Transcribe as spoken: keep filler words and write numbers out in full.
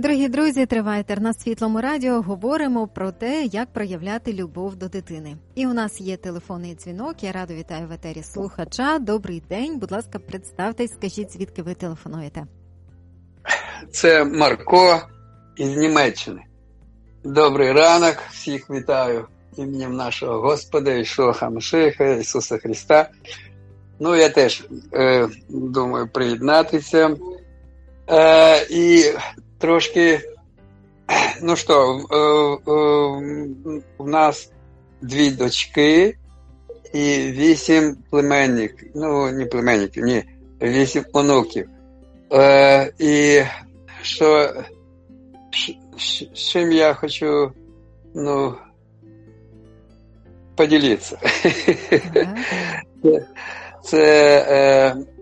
Дорогі друзі, триває етер на Світлому радіо. Говоримо про те, як проявляти любов до дитини. І у нас є телефонний дзвінок. Я радо вітаю в етері слухача. Добрий день. Будь ласка, представтесь, скажіть, звідки ви телефонуєте. Це Марко із Німеччини. Добрий ранок. Всіх вітаю ім'ям нашого Господа Ішуа Машиха, Ісуса Христа. Ну, я теж е, думаю приєднатися. Е, і трошки, ну що, е, е, у нас дві дочки і вісім племенників. Ну, не племенників, ні, вісім онуків. Е, і що, з чим я хочу, ну, поділитися. Це, це е,